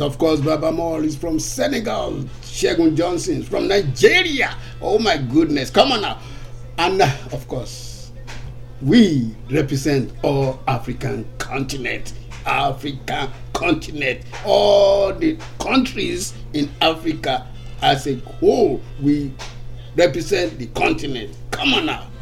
of course, Baba Mall is from Senegal. Shegun Johnson is from Nigeria. Oh my goodness, come on now. And of course, we represent all African continent. African continent. All the countries in Africa as a whole, we represent the continent. Come on now.